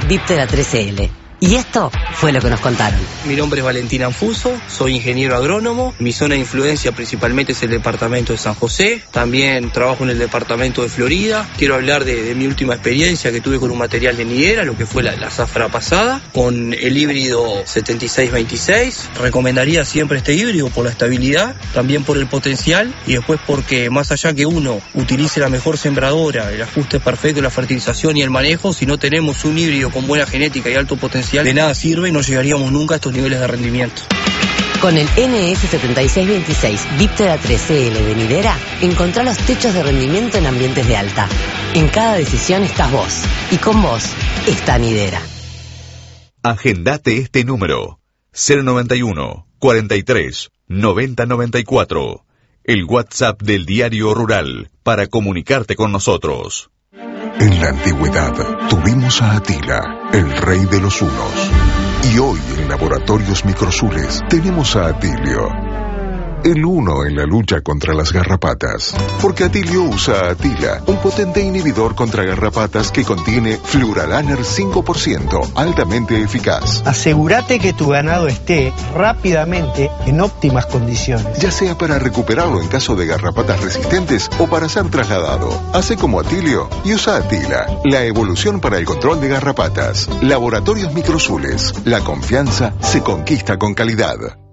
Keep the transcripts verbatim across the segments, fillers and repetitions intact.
Diptera trece ele. Y esto fue lo que nos contaron. Mi nombre es Valentín Anfuso, soy ingeniero agrónomo. Mi zona de influencia principalmente es el departamento de San José. También trabajo en el departamento de Florida. Quiero hablar de, de mi última experiencia que tuve con un material de nidera, lo que fue la, la zafra pasada, con el híbrido setenta y seis veintiséis. Recomendaría siempre este híbrido por la estabilidad, también por el potencial y después porque más allá que uno utilice la mejor sembradora, el ajuste perfecto, la fertilización y el manejo, si no tenemos un híbrido con buena genética y alto potencial, de nada sirve y no llegaríamos nunca a estos niveles de rendimiento. Con el ene efe setenta y seis veintiséis Diptera trece ele de nidera, encontrá los techos de rendimiento en ambientes de alta. En cada decisión estás vos, y con vos está nidera. Agendate este número: cero noventa y uno, cuarenta y tres, noventa noventa y cuatro. El WhatsApp del Diario Rural para comunicarte con nosotros. En la antigüedad tuvimos a Atila, el rey de los hunos. Y hoy en Laboratorios Microsules tenemos a Atilio, el uno en la lucha contra las garrapatas. Porque Atilio usa Atila, un potente inhibidor contra garrapatas que contiene Fluralaner cinco por ciento, altamente eficaz. Asegúrate que tu ganado esté rápidamente en óptimas condiciones. Ya sea para recuperarlo en caso de garrapatas resistentes o para ser trasladado. Hace como Atilio y usa Atila, la evolución para el control de garrapatas. Laboratorios Microsules, la confianza se conquista con calidad.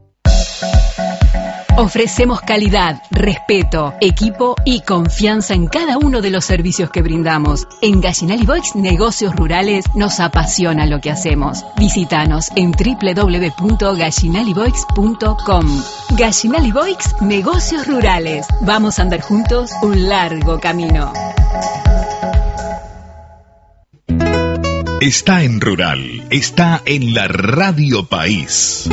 Ofrecemos calidad, respeto, equipo y confianza en cada uno de los servicios que brindamos. En Gallinal Boix Negocios Rurales nos apasiona lo que hacemos. Visítanos en doble u doble u doble u punto gallinal y boix punto com. Gallinal Boix Negocios Rurales. Vamos a andar juntos un largo camino. Está en Rural, está en la Radio País.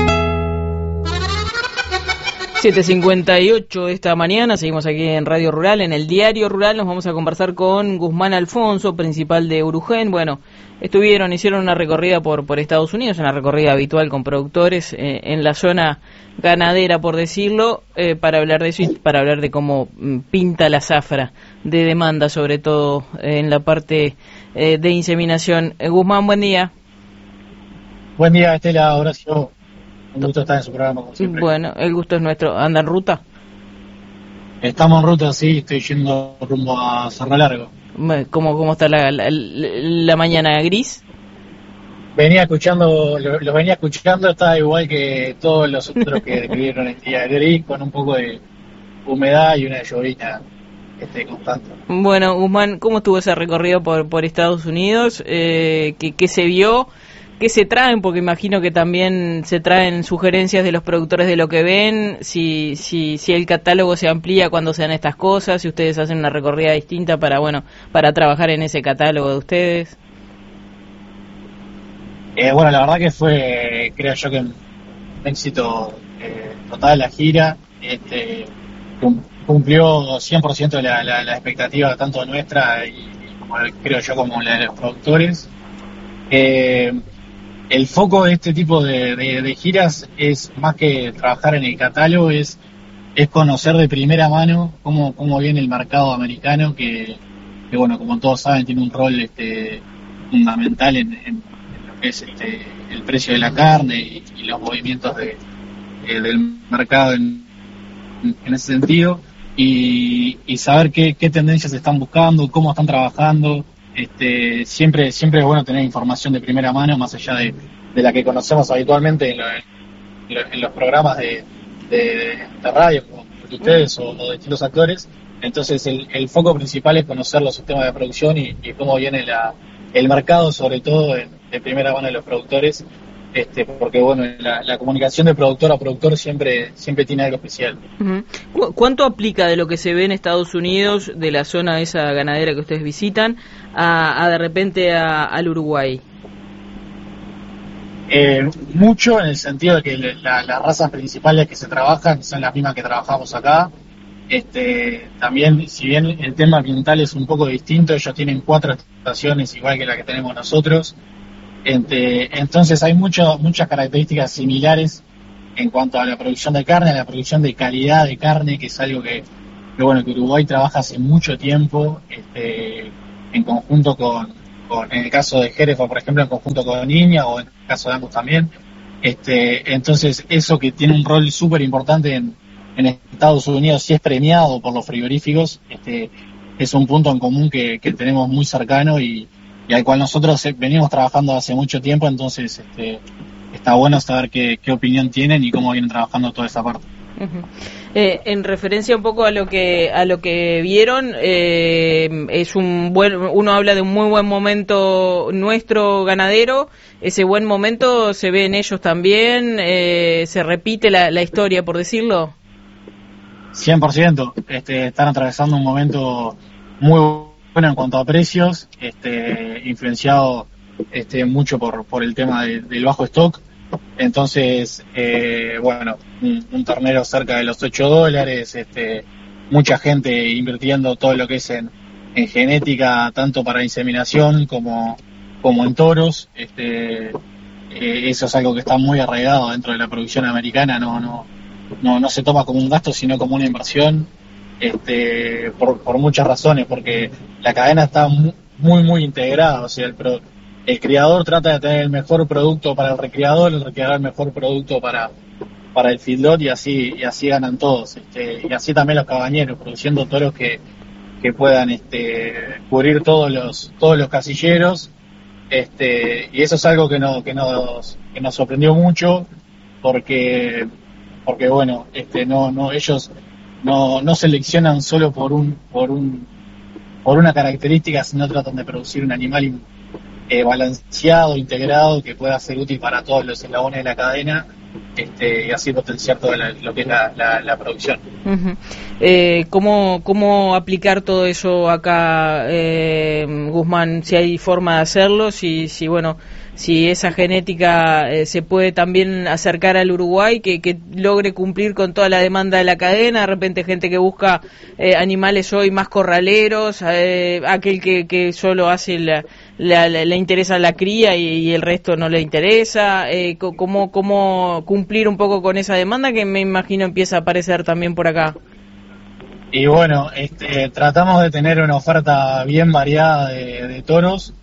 siete cincuenta y ocho esta mañana, seguimos aquí en Radio Rural, en el Diario Rural. Nos vamos a conversar con Guzmán Alfonso, principal de Urugen. Bueno, estuvieron, hicieron una recorrida por, por Estados Unidos, una recorrida habitual con productores eh, en la zona ganadera, por decirlo, eh, para hablar de eso y para hablar de cómo mm, pinta la zafra de demanda, sobre todo eh, en la parte eh, de inseminación. Eh, Guzmán, buen día. Buen día, Estela, Horacio. Un gusto estar en su programa, como siempre. Bueno, el gusto es nuestro. ¿Anda en ruta? Estamos en ruta, sí, estoy yendo rumbo a Cerro Largo. ¿Cómo, cómo está la, la, la mañana gris? Venía escuchando, lo, lo venía escuchando, está igual que todos los otros que describieron el día gris, con un poco de humedad y una llovina este, constante. Bueno, Guzmán, ¿cómo estuvo ese recorrido por, por Estados Unidos? Eh, ¿qué, ¿Qué se vio? ¿Qué se traen? Porque imagino que también se traen sugerencias de los productores de lo que ven, si si si el catálogo se amplía cuando sean estas cosas, si ustedes hacen una recorrida distinta para bueno para trabajar en ese catálogo de ustedes. Eh, bueno, la verdad que fue, creo yo que un éxito eh, total la gira, este, cumplió cien por ciento la, la, la expectativa tanto nuestra y, y como creo yo como la de los productores. Eh, El foco de este tipo de, de, de giras es más que trabajar en el catálogo, es, es conocer de primera mano cómo, cómo viene el mercado americano, que, que bueno, como todos saben, tiene un rol este, fundamental en, en, en lo que es este, el precio de la carne y, y los movimientos de, de, del mercado en, en ese sentido, y, y saber qué, qué tendencias están buscando, cómo están trabajando. Este, siempre siempre es bueno tener información de primera mano, más allá de, de la que conocemos habitualmente en, lo, en, lo, en los programas de, de, de radio, como de ustedes o, o de distintos actores. Entonces el, el foco principal es conocer los sistemas de producción y, y cómo viene la, el mercado, sobre todo en, de primera mano de los productores, este, porque bueno, la, la comunicación de productor a productor siempre siempre tiene algo especial. Uh-huh. ¿Cuánto aplica de lo que se ve en Estados Unidos, de la zona esa ganadera que ustedes visitan, a, a de repente a, al Uruguay? Eh, mucho, en el sentido de que la, las razas principales que se trabajan son las mismas que trabajamos acá. Este, también, si bien el tema ambiental es un poco distinto, ellos tienen cuatro estaciones igual que la que tenemos nosotros. Este, entonces hay mucho, muchas características similares en cuanto a la producción de carne, a la producción de calidad de carne, que es algo que, que bueno, que Uruguay trabaja hace mucho tiempo, este, en conjunto con, con, en el caso de Hereford, por ejemplo, en conjunto con Niña, o en el caso de Angus también. Este, entonces, eso que tiene un rol súper importante en, en Estados Unidos, si es premiado por los frigoríficos, este, es un punto en común que, que tenemos muy cercano y, y al cual nosotros venimos trabajando hace mucho tiempo, entonces este, está bueno saber qué, qué opinión tienen y cómo vienen trabajando toda esa parte. Uh-huh. Eh, en referencia un poco a lo que a lo que vieron, eh, es un buen, uno habla de un muy buen momento nuestro ganadero. Ese buen momento se ve en ellos también, eh, se repite la, la historia, por decirlo. cien por ciento, este, están atravesando un momento muy bueno en cuanto a precios, este, influenciado este, mucho por, por el tema de, del bajo stock. Entonces, eh, bueno, un, un ternero cerca de los ocho dólares, este, mucha gente invirtiendo todo lo que es en, en genética, tanto para inseminación como, como en toros. Este, eh, eso es algo que está muy arraigado dentro de la producción americana, no, no, no, no se toma como un gasto, sino como una inversión, este, por, por muchas razones, porque la cadena está muy, muy, muy integrada, o sea, el pro, el criador trata de tener el mejor producto para el recriador, el recriador el mejor producto para, para el feedlot, y así, y así ganan todos, este, y así también los cabañeros, produciendo toros que, que puedan este, cubrir todos los, todos los casilleros, este, y eso es algo que, no, que, nos, que nos sorprendió mucho, porque, porque bueno, este, no, no, ellos no, no seleccionan solo por un, por un, por una característica, sino tratan de producir un animal Eh, balanceado, integrado, que pueda ser útil para todos los eslabones de la cadena, este, y así potenciar todo la, lo que es la, la, la producción. Uh-huh. Eh, ¿cómo, ¿Cómo aplicar todo eso acá, eh, Guzmán? Si hay forma de hacerlo, si, si bueno, si esa genética eh, se puede también acercar al Uruguay, que, que logre cumplir con toda la demanda de la cadena, de repente gente que busca eh, animales hoy más corraleros, eh, aquel que, que solo hace la, la, la, le interesa la cría y, y el resto no le interesa, eh, cómo, cómo cumplir un poco con esa demanda que me imagino empieza a aparecer también por acá. Y bueno, este, tratamos de tener una oferta bien variada de, de toros,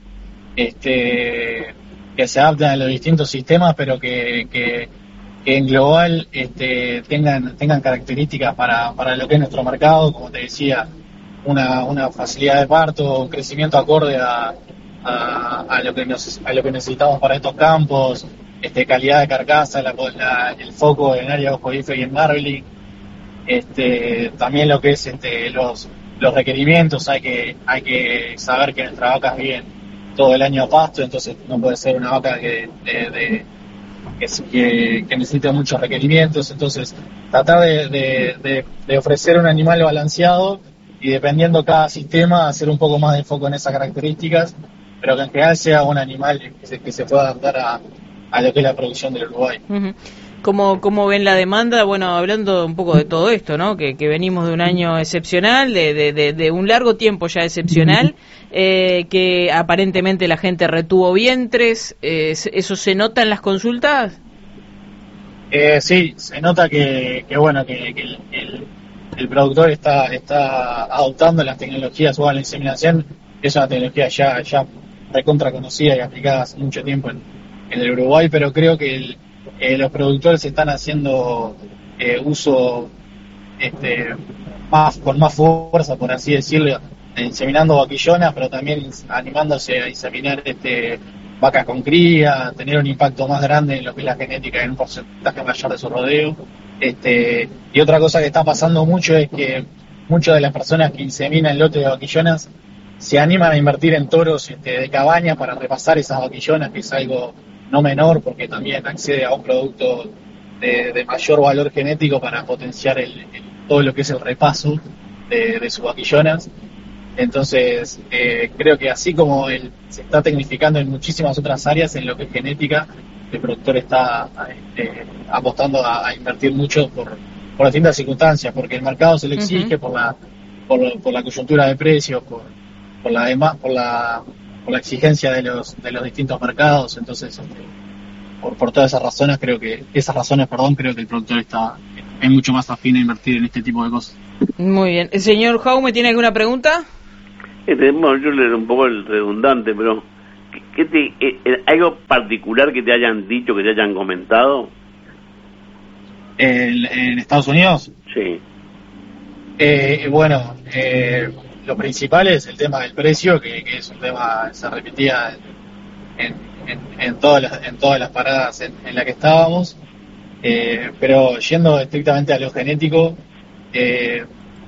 este, que se adapten a los distintos sistemas, pero que, que, que en global este, tengan, tengan características para, para lo que es nuestro mercado, como te decía, una, una facilidad de parto, un crecimiento acorde a, a, a, lo que nos, a lo que necesitamos para estos campos, este, calidad de carcasa, la, la, el foco en área ojo bife y en marbling, este, también lo que es este, los, los requerimientos, hay que, hay que saber que nuestras vacas viven todo el año a pasto, entonces no puede ser una vaca que, de, de, que, que necesite muchos requerimientos, entonces tratar de, de, de, de ofrecer un animal balanceado y dependiendo cada sistema hacer un poco más de foco en esas características, pero que en general sea un animal que se, que se pueda adaptar a, a lo que es la producción del Uruguay. Uh-huh. ¿Cómo, ¿Cómo ven la demanda? Bueno, hablando un poco de todo esto, ¿no? Que, que venimos de un año excepcional, de, de, de, de un largo tiempo ya excepcional, eh, que aparentemente la gente retuvo vientres, eh, ¿eso se nota en las consultas? Eh, sí, se nota que, que bueno, que, que el, el, el productor está, está adoptando las tecnologías o la inseminación, es una tecnología ya, ya recontra conocida y aplicada hace mucho tiempo en, en el Uruguay, pero creo que el Eh, los productores están haciendo eh, uso este, más con más fuerza, por así decirlo, inseminando vaquillonas, pero también animándose a inseminar este, vacas con cría, tener un impacto más grande en lo que es la genética en un porcentaje mayor de su rodeo. Este, y otra cosa que está pasando mucho es que muchas de las personas que inseminan lotes de vaquillonas se animan a invertir en toros este, de cabaña para repasar esas vaquillonas, que es algo no menor, porque también accede a un producto de, de mayor valor genético para potenciar el, el, todo lo que es el repaso de, de sus vaquillonas. Entonces, eh, creo que así como el, se está tecnificando en muchísimas otras áreas en lo que es genética, el productor está este, apostando a, a invertir mucho por, por distintas circunstancias, porque el mercado se lo exige, uh-huh. por la por, por la coyuntura de precios, por, por la demás, por la por la exigencia de los de los distintos mercados. Entonces este, por, por todas esas razones creo que esas razones perdón creo que el productor está es mucho más afín a invertir en este tipo de cosas. Muy bien. ¿El señor Jaume tiene alguna pregunta? Este, bueno, yo le un poco el redundante, pero ¿qué te, eh, ¿algo particular que te hayan dicho, que te hayan comentado? ¿En, en Estados Unidos? Sí. Eh, bueno, eh, lo principal es el tema del precio, que, que es un tema que se repetía en, en, en, todas, las, en todas las paradas en, en las que estábamos. Eh, pero yendo estrictamente a lo genético, eh,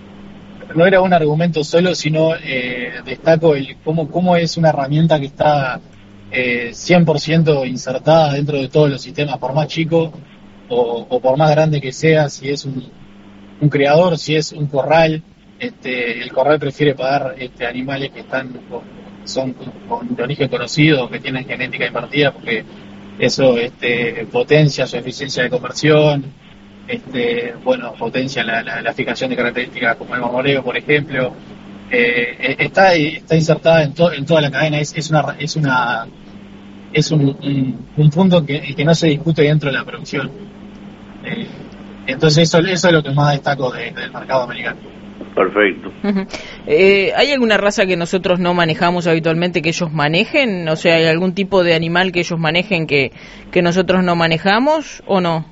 no era un argumento solo, sino eh, destaco el cómo, cómo es una herramienta que está eh, cien por ciento insertada dentro de todos los sistemas, por más chico o, o por más grande que sea, si es un, un criador, si es un corral. Este, el corral prefiere pagar este, animales que están con, son con, de origen conocido, que tienen genética invertida, porque eso este, potencia su eficiencia de conversión, este, bueno, potencia la, la, la fijación de características como el marmoreo, por ejemplo. Eh, está, está insertada en, to, en toda la cadena, es, es una es una es un, un, un punto que, que no se discute dentro de la producción. Eh, entonces eso, eso es lo que más destaco de, del mercado americano. Perfecto. Uh-huh. Eh, ¿Hay alguna raza que nosotros no manejamos habitualmente que ellos manejen? O sea, ¿hay algún tipo de animal que ellos manejen que, que nosotros no manejamos o no?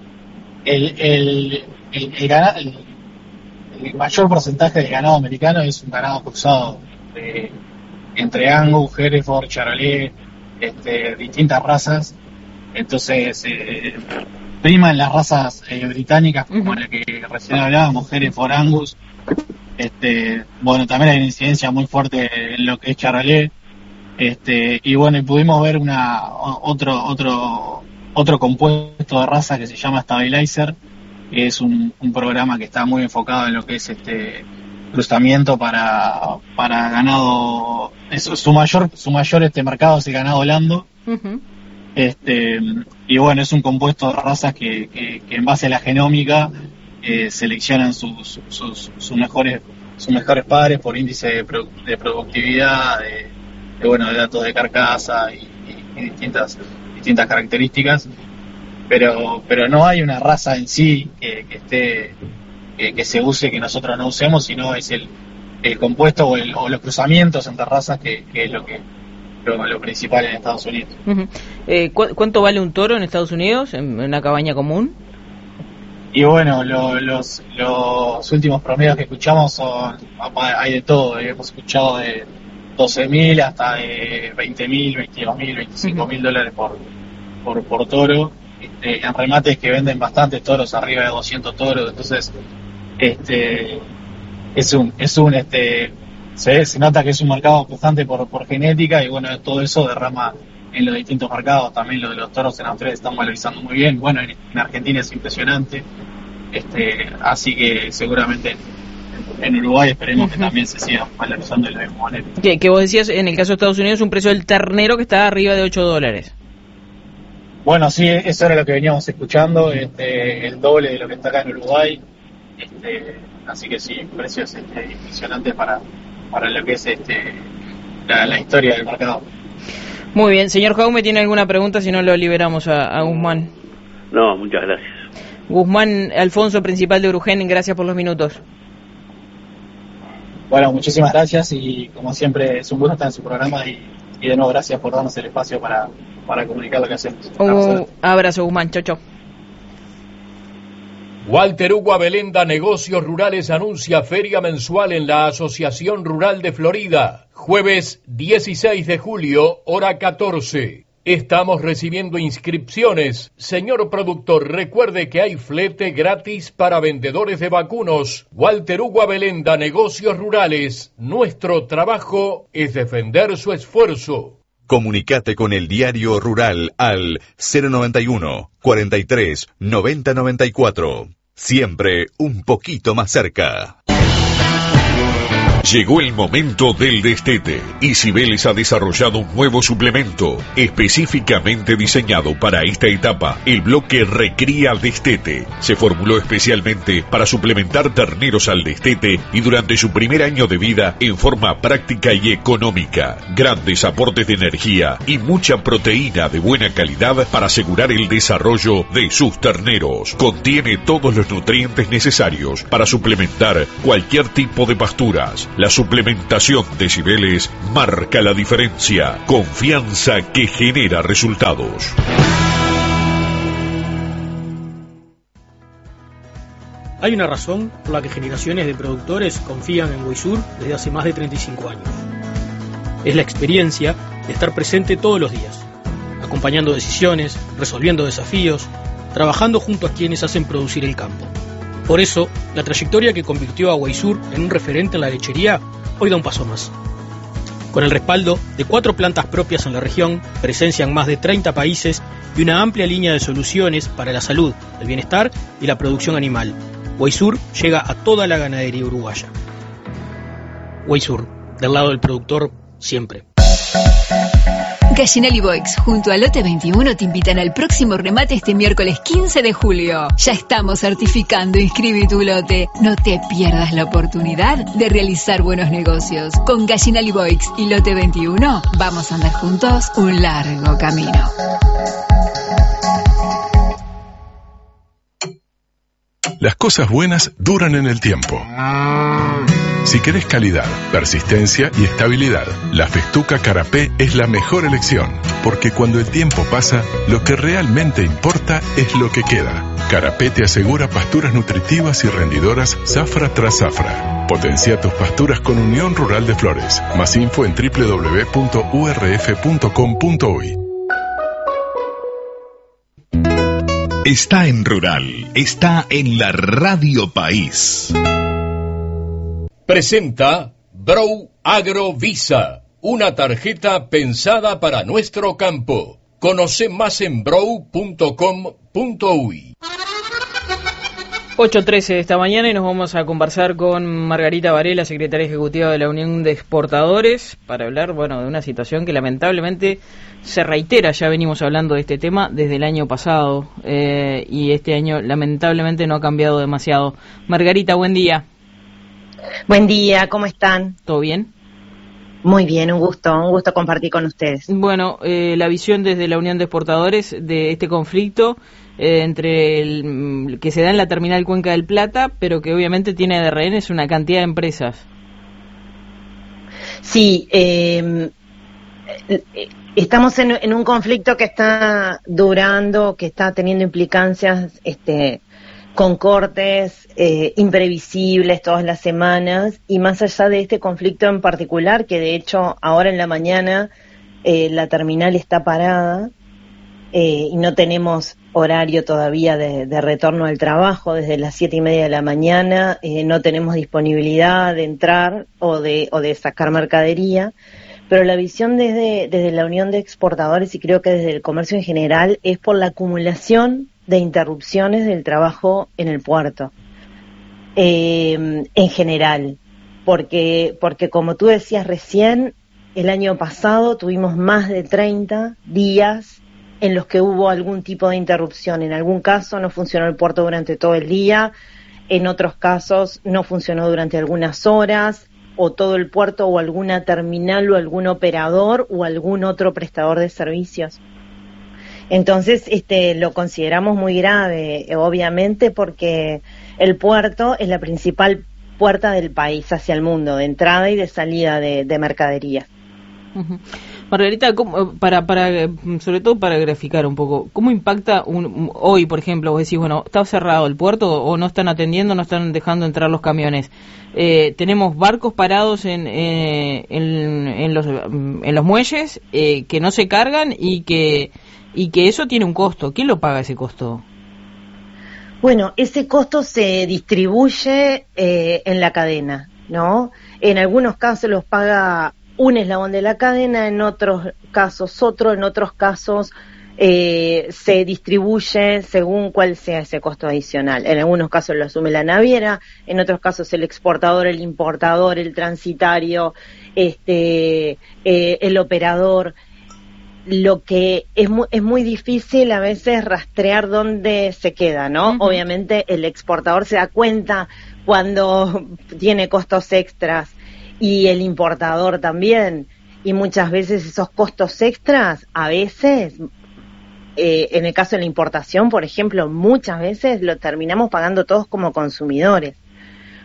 El, el, el, el, ganado, el, el mayor porcentaje del ganado americano es un ganado cruzado de, entre Angus, Hereford, Charolais, este, distintas razas. Entonces eh, priman las razas eh, británicas como uh-huh. la que recién hablábamos, Hereford, Angus. Este, bueno, también hay una incidencia muy fuerte en lo que es Charolais, este, y bueno, y pudimos ver una otro otro otro compuesto de raza que se llama Stabilizer, que es un, un programa que está muy enfocado en lo que es este cruzamiento para para ganado. Es, su mayor su mayor este mercado es el ganado blando. Uh-huh. Este, y bueno, es un compuesto de razas que, que, que en base a la genómica Eh, seleccionan sus, sus, sus mejores sus mejores padres por índice de, produ- de productividad, de, de bueno de datos de carcasa y, y, y distintas distintas características, pero pero no hay una raza en sí que, que esté que, que se use que nosotros no usemos, sino es el, el compuesto o, el, o los cruzamientos entre razas que, que es lo que lo, lo principal en Estados Unidos. Uh-huh. eh, ¿cu- ¿Cuánto vale un toro en Estados Unidos en una cabaña común? Y bueno, lo, los los últimos promedios que escuchamos son, hay de todo, hemos escuchado de doce mil hasta de veinte mil, veintidós mil, veinticinco mil dólares por, por, por toro, este, en remates que venden bastantes toros, arriba de doscientos toros, entonces este es un, es un este se, se nota que es un mercado pujante por, por genética, y bueno, todo eso derrama en los distintos mercados. También lo de los toros en Australia están valorizando muy bien, bueno, en, en Argentina es impresionante, este así que seguramente en, en Uruguay esperemos uh-huh. que también se siga valorizando de la misma manera. Que, que vos decías, en el caso de Estados Unidos, un precio del ternero que está arriba de ocho dólares. Bueno, sí, eso era lo que veníamos escuchando, este, el doble de lo que está acá en Uruguay, este, así que sí, precios este, impresionantes para, para lo que es este la, la historia del mercado. Muy bien, señor Jaume, ¿tiene alguna pregunta? Si no, lo liberamos a, a Guzmán. No, muchas gracias. Guzmán Alfonso, principal de Urugen, gracias por los minutos. Bueno, muchísimas gracias y como siempre es un gusto estar en su programa y, y de nuevo gracias por darnos el espacio para, para comunicar lo que hacemos. Un abrazo, Guzmán, chau, chau. Walter Hugo Abelenda Negocios Rurales anuncia feria mensual en la Asociación Rural de Florida. Jueves dieciséis de julio, hora catorce. Estamos recibiendo inscripciones. Señor productor, recuerde que hay flete gratis para vendedores de vacunos. Walter Hugo Abelenda Negocios Rurales. Nuestro trabajo es defender su esfuerzo. Comunicate con el Diario Rural al cero noventa y uno, cuarenta y tres, noventa noventa y cuatro. Siempre un poquito más cerca. Llegó el momento del destete y Cibeles ha desarrollado un nuevo suplemento específicamente diseñado para esta etapa, el bloque Recría Destete. Se formuló especialmente para suplementar terneros al destete y durante su primer año de vida en forma práctica y económica. Grandes aportes de energía y mucha proteína de buena calidad para asegurar el desarrollo de sus terneros. Contiene todos los nutrientes necesarios para suplementar cualquier tipo de pasturas. La suplementación de Cibeles marca la diferencia. Confianza que genera resultados. Hay una razón por la que generaciones de productores confían en Weisur desde hace más de treinta y cinco años. Es la experiencia de estar presente todos los días, acompañando decisiones, resolviendo desafíos, trabajando junto a quienes hacen producir el campo. Por eso, la trayectoria que convirtió a Weisur en un referente en la lechería hoy da un paso más. Con el respaldo de cuatro plantas propias en la región, presencia en más de treinta países y una amplia línea de soluciones para la salud, el bienestar y la producción animal, Weisur llega a toda la ganadería uruguaya. Weisur, del lado del productor, siempre. Gallinal y Boix, junto a Lote veintiuno, te invitan al próximo remate este miércoles quince de julio. Ya estamos certificando, inscribí tu lote. No te pierdas la oportunidad de realizar buenos negocios. Con Gallinal y Boix y Lote veintiuno, vamos a andar juntos un largo camino. Las cosas buenas duran en el tiempo. Si querés calidad, persistencia y estabilidad, la Festuca Carapé es la mejor elección, porque cuando el tiempo pasa, lo que realmente importa es lo que queda. Carapé te asegura pasturas nutritivas y rendidoras zafra tras zafra. Potencia tus pasturas con Unión Rural de Flores. Más info en doble u doble u doble u punto u r f punto com punto uy. Está en Rural, está en la Radio País. Presenta Brow Agro Visa, una tarjeta pensada para nuestro campo. Conoce más en brow punto com punto uy. ocho trece de esta mañana y nos vamos a conversar con Margarita Varela, secretaria ejecutiva de la Unión de Exportadores, para hablar, bueno, de una situación que lamentablemente se reitera. Ya venimos hablando de este tema desde el año pasado eh, y este año lamentablemente no ha cambiado demasiado. Margarita, buen día. Buen día, ¿cómo están? ¿Todo bien? Muy bien, un gusto, un gusto compartir con ustedes. Bueno, eh, la visión desde la Unión de Exportadores de este conflicto eh, entre el que se da en la terminal Cuenca del Plata, pero que obviamente tiene de rehenes una cantidad de empresas. Sí, eh, estamos en, en un conflicto que está durando, que está teniendo implicancias este, con cortes eh, imprevisibles todas las semanas, y más allá de este conflicto en particular, que de hecho ahora en la mañana eh, la terminal está parada eh, y no tenemos horario todavía de, de retorno al trabajo. Desde las siete y media de la mañana eh, no tenemos disponibilidad de entrar o de, o de sacar mercadería, pero la visión desde, desde la Unión de Exportadores, y creo que desde el comercio en general, es por la acumulación de interrupciones del trabajo en el puerto, eh, en general, porque, porque como tú decías recién, el año pasado tuvimos más de treinta días en los que hubo algún tipo de interrupción. En algún caso no funcionó el puerto durante todo el día, en otros casos no funcionó durante algunas horas, o todo el puerto o alguna terminal o algún operador o algún otro prestador de servicios. Entonces, este, lo consideramos muy grave, obviamente, porque el puerto es la principal puerta del país hacia el mundo, de entrada y de salida de, de mercadería. Uh-huh. Margarita, ¿cómo, para, para, sobre todo para graficar un poco, ¿cómo impacta un, hoy, por ejemplo, vos decís, bueno, está cerrado el puerto o no están atendiendo, no están dejando entrar los camiones? Eh, tenemos barcos parados en, eh, en, en, los, en los muelles eh, que no se cargan y que... y que eso tiene un costo. ¿Quién lo paga ese costo? Bueno, ese costo se distribuye eh, en la cadena, ¿no? En algunos casos los paga un eslabón de la cadena, en otros casos otro, en otros casos eh, se distribuye según cuál sea ese costo adicional. En algunos casos lo asume la naviera, en otros casos el exportador, el importador, el transitario, este, eh, el operador. Lo que es muy, es muy difícil a veces rastrear dónde se queda, ¿no? Uh-huh. Obviamente el exportador se da cuenta cuando tiene costos extras, y el importador también, y muchas veces esos costos extras, a veces, eh, en el caso de la importación, por ejemplo, muchas veces lo terminamos pagando todos como consumidores,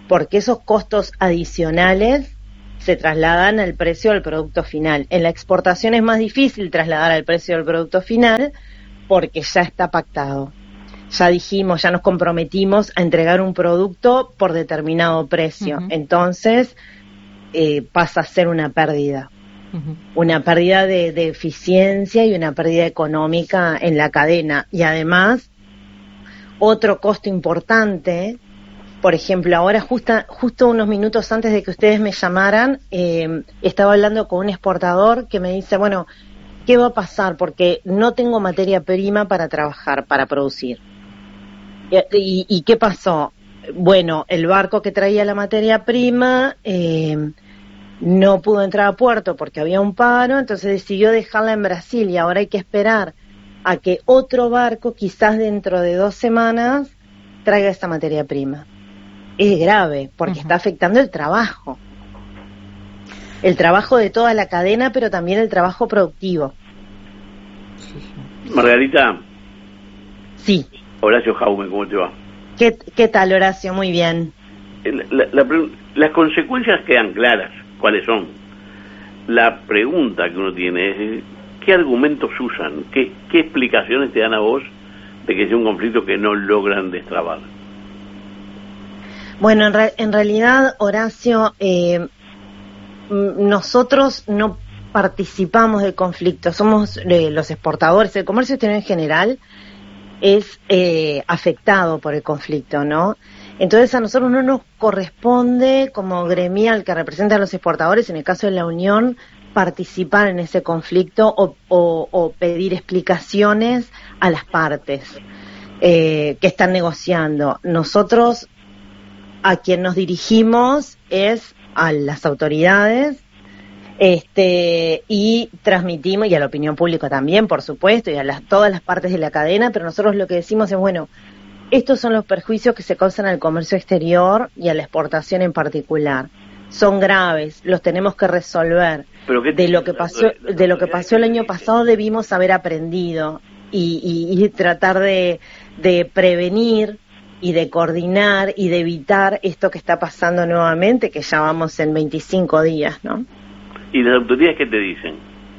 porque esos costos adicionales se trasladan al precio del producto final. En la exportación es más difícil trasladar al precio del producto final porque ya está pactado. Ya dijimos, ya nos comprometimos a entregar un producto por determinado precio. Uh-huh. Entonces eh, pasa a ser una pérdida. Uh-huh. Una pérdida de, de eficiencia y una pérdida económica en la cadena. Y además, otro costo importante, por ejemplo, ahora justa, justo unos minutos antes de que ustedes me llamaran, eh, estaba hablando con un exportador que me dice, bueno, ¿qué va a pasar? Porque no tengo materia prima para trabajar, para producir. ¿Y, y, y qué pasó? Bueno, el barco que traía la materia prima eh, no pudo entrar a puerto porque había un paro, entonces decidió dejarla en Brasil y ahora hay que esperar a que otro barco, quizás dentro de dos semanas, traiga esa materia prima. Es grave, porque uh-huh. está afectando el trabajo. El trabajo de toda la cadena, pero también el trabajo productivo. Margarita. Sí. Horacio Jaume, ¿cómo te va? ¿Qué, qué tal, Horacio? Muy bien. La, la, la, las consecuencias quedan claras. ¿Cuáles son? La pregunta que uno tiene es, ¿qué argumentos usan? ¿Qué, qué explicaciones te dan a vos de que sea un conflicto que no logran destrabar? Bueno, en, re, en realidad, Horacio, eh, nosotros no participamos del conflicto, somos eh, los exportadores. El comercio exterior en general es eh, afectado por el conflicto, ¿no? Entonces a nosotros no nos corresponde, como gremial que representa a los exportadores, en el caso de la Unión, participar en ese conflicto o, o, o pedir explicaciones a las partes eh, que están negociando. Nosotros a quien nos dirigimos es a las autoridades este y transmitimos, y a la opinión pública también, por supuesto, y a las, todas las partes de la cadena, pero nosotros lo que decimos es, bueno, estos son los perjuicios que se causan al comercio exterior y a la exportación en particular. Son graves, los tenemos que resolver. ¿Pero qué de lo que pasó, de lo que pasó el año pasado debimos haber aprendido y, y, y tratar de, de prevenir y de coordinar y de evitar esto que está pasando nuevamente, que ya vamos en veinticinco días, ¿no? ¿Y las autoridades qué te dicen?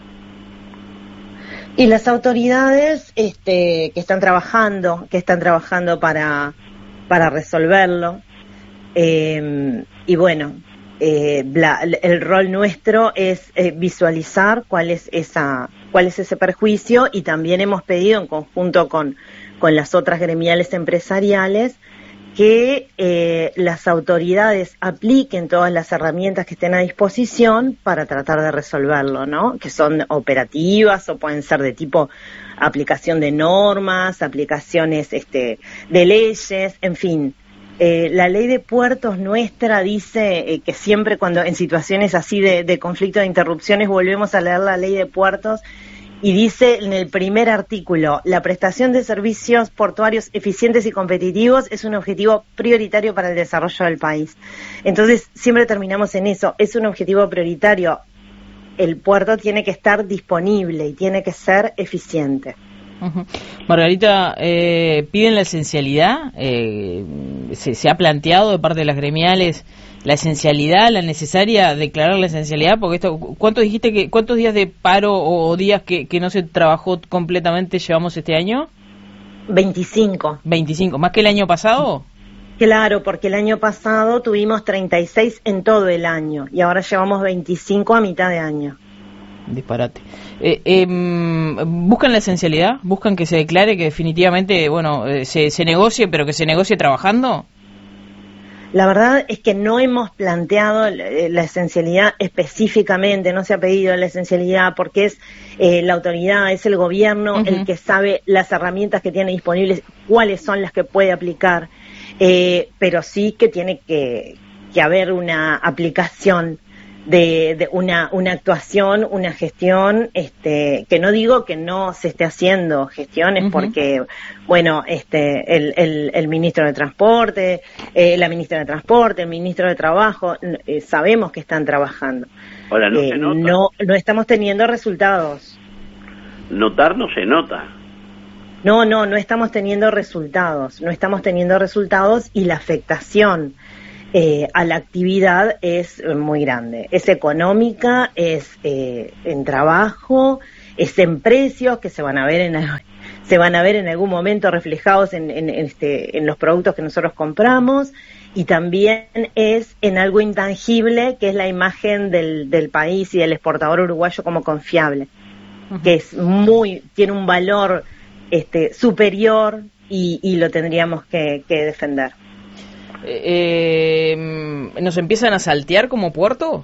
Y las autoridades este, que están trabajando, que están trabajando para, para resolverlo. Eh, y bueno, eh, la, el rol nuestro es eh, visualizar cuál es esa, cuál es ese perjuicio, y también hemos pedido en conjunto con, con las otras gremiales empresariales que eh, las autoridades apliquen todas las herramientas que estén a disposición para tratar de resolverlo, ¿no? Que son operativas o pueden ser de tipo aplicación de normas, aplicaciones este, de leyes, en fin. Eh, la ley de puertos nuestra dice eh, que siempre cuando en situaciones así de, de conflicto de interrupciones volvemos a leer la ley de puertos. Y dice en el primer artículo, la prestación de servicios portuarios eficientes y competitivos es un objetivo prioritario para el desarrollo del país. Entonces, siempre terminamos en eso, es un objetivo prioritario. El puerto tiene que estar disponible y tiene que ser eficiente. Uh-huh. Margarita, eh, ¿piden la esencialidad? Eh, ¿se, ¿Se ha planteado de parte de las gremiales la esencialidad, la necesaria declarar la esencialidad? Porque esto, ¿cuántos dijiste que cuántos días de paro o días que, que no se trabajó completamente llevamos este año? veinticinco. veinticinco, ¿más que el año pasado? Claro, porque el año pasado tuvimos treinta y seis en todo el año y ahora llevamos veinticinco a mitad de año. Disparate. Eh, eh, ¿Buscan la esencialidad? ¿Buscan que se declare que definitivamente, bueno, eh, se, se negocie, pero que se negocie trabajando? La verdad es que no hemos planteado la esencialidad específicamente, no se ha pedido la esencialidad porque es eh, la autoridad, es el gobierno uh-huh. el que sabe las herramientas que tiene disponibles, cuáles son las que puede aplicar, eh, pero sí que tiene que, que haber una aplicación de, de una, una actuación, una gestión, este, que no digo que no se esté haciendo gestiones uh-huh. porque, bueno, este, el, el, el ministro de Transporte, eh, la ministra de Transporte, el ministro de Trabajo, eh, sabemos que están trabajando. Ahora, no eh, se nota. No, no estamos teniendo resultados. Notar no se nota. No, no, no estamos teniendo resultados, no estamos teniendo resultados y la afectación eh, a la actividad es muy grande. Es económica, es eh, en trabajo, es en precios que se van a ver en se van a ver en algún momento reflejados en, en, este, en los productos que nosotros compramos, y también es en algo intangible, que es la imagen del, del país y del exportador uruguayo como confiable, uh-huh. que es muy, tiene un valor este, superior y, y lo tendríamos que, que defender. Eh, ¿Nos empiezan a saltear como puerto?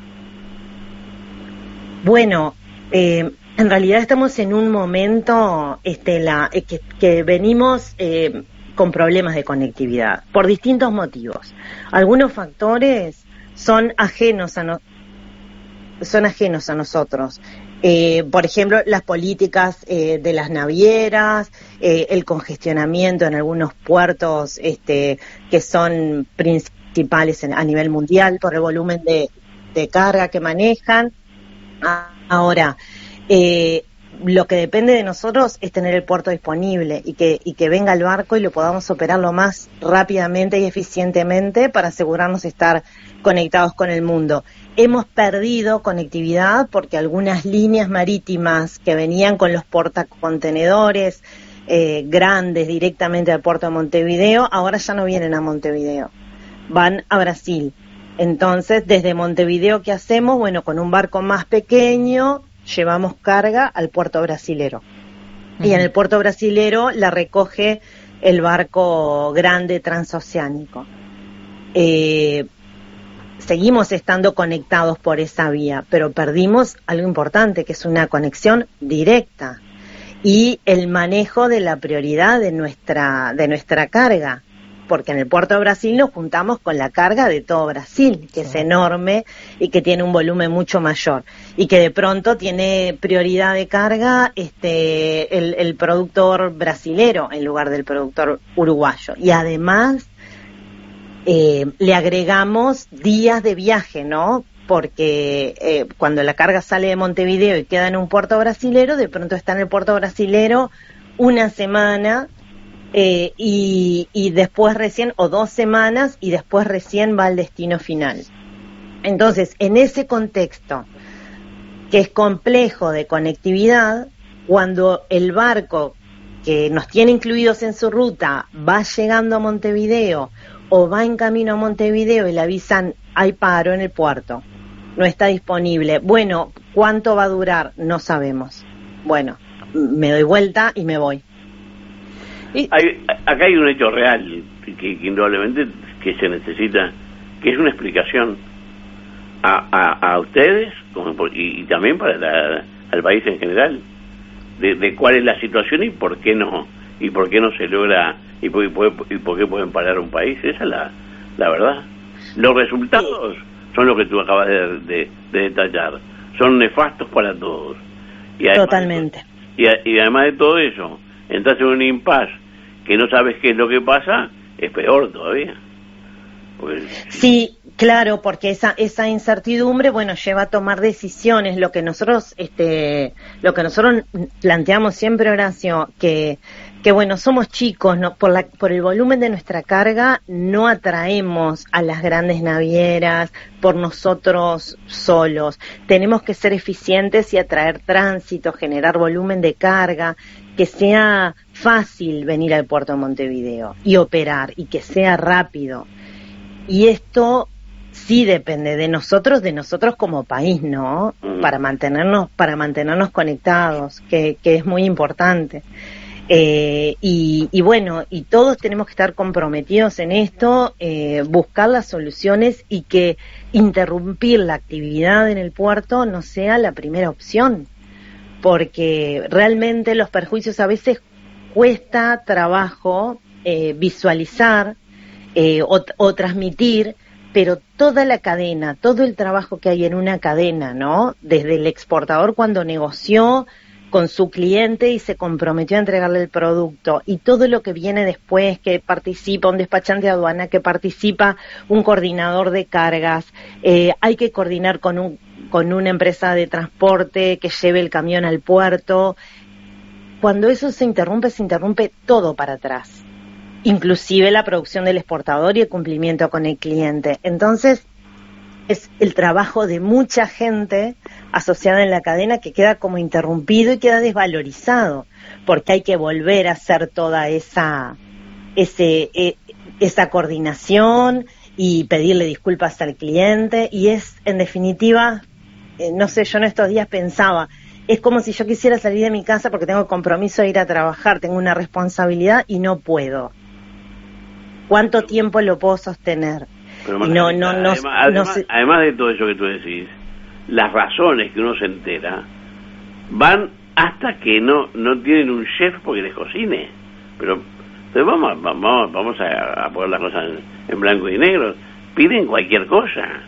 Bueno, eh, en realidad estamos en un momento este, la, eh, que, que venimos eh, con problemas de conectividad por distintos motivos. Algunos factores son ajenos a no, son ajenos a nosotros. Eh, por ejemplo, las políticas eh, de las navieras, eh, el congestionamiento en algunos puertos este, que son principales en, a nivel mundial por el volumen de, de carga que manejan. Ah, ahora, eh, lo que depende de nosotros es tener el puerto disponible y que, y que venga el barco y lo podamos operar lo más rápidamente y eficientemente para asegurarnos de estar conectados con el mundo. Hemos perdido conectividad porque algunas líneas marítimas que venían con los portacontenedores eh, grandes directamente al puerto de Montevideo, ahora ya no vienen a Montevideo, van a Brasil. Entonces, desde Montevideo, ¿qué hacemos? Bueno, con un barco más pequeño llevamos carga al puerto brasilero. Uh-huh. Y en el puerto brasilero la recoge el barco grande transoceánico. Eh, seguimos estando conectados por esa vía, pero perdimos algo importante, que es una conexión directa y el manejo de la prioridad de nuestra, de nuestra carga. Porque en el puerto de Brasil nos juntamos con la carga de todo Brasil, que sí. es enorme y que tiene un volumen mucho mayor, y que de pronto tiene prioridad de carga este el, el productor brasilero en lugar del productor uruguayo. Y además eh, le agregamos días de viaje, ¿no? Porque eh, cuando la carga sale de Montevideo y queda en un puerto brasilero, de pronto está en el puerto brasilero una semana, Eh, y, y después recién, o dos semanas, y después recién va al destino final. Entonces, en ese contexto, que es complejo de conectividad, cuando el barco que nos tiene incluidos en su ruta va llegando a Montevideo, o va en camino a Montevideo y le avisan, hay paro en el puerto, no está disponible. Bueno, ¿cuánto va a durar? No sabemos. Bueno, me doy vuelta y me voy. Hay, acá hay un hecho real que, que indudablemente que se necesita, que es una explicación a, a, a ustedes como, y, y también para la, al país en general de, de cuál es la situación y por qué no y por qué no se logra y por, y por, y por qué pueden parar un país. Esa es la, la verdad. Los resultados son lo que tú acabas de, de, de detallar, son nefastos para todos. Y además, totalmente. Y, a, y además de todo eso, entras en un impasse que no sabes qué es lo que pasa, es peor todavía. Pues... Sí, claro, porque esa esa incertidumbre, bueno, lleva a tomar decisiones. Lo que nosotros este lo que nosotros planteamos siempre, Horacio, que que bueno, somos chicos, no por la por el volumen de nuestra carga no atraemos a las grandes navieras por nosotros solos. Tenemos que ser eficientes y atraer tránsito, generar volumen de carga, que sea fácil venir al puerto de Montevideo y operar, y que sea rápido. Y esto sí depende de nosotros, de nosotros como país, ¿no? Para mantenernos, para mantenernos conectados, que, que es muy importante. Eh, y, y bueno, y todos tenemos que estar comprometidos en esto, eh, buscar las soluciones, y que interrumpir la actividad en el puerto no sea la primera opción, porque realmente los perjuicios a veces cuesta trabajo eh, visualizar eh, o, o transmitir, pero toda la cadena, todo el trabajo que hay en una cadena, ¿no? Desde el exportador cuando negoció con su cliente y se comprometió a entregarle el producto, y todo lo que viene después, que participa un despachante de aduana, que participa un coordinador de cargas, eh, hay que coordinar con un con una empresa de transporte que lleve el camión al puerto. Cuando eso se interrumpe, se interrumpe todo para atrás. inclusive la producción del exportador y el cumplimiento con el cliente. Entonces, es el trabajo de mucha gente asociada en la cadena que queda como interrumpido y queda desvalorizado, porque hay que volver a hacer toda esa ese eh, esa coordinación y pedirle disculpas al cliente, y es, en definitiva, eh, no sé, yo en estos días pensaba, es como si yo quisiera salir de mi casa porque tengo compromiso de ir a trabajar, tengo una responsabilidad y no puedo. ¿Cuánto tiempo lo puedo sostener? Pero no, no, no, además, no además, sé. además de todo eso que tú decís, las razones que uno se entera van hasta que no no tienen un chef porque les cocine. Pero entonces vamos vamos vamos a, a poner las cosas en, en blanco y negro. Piden cualquier cosa.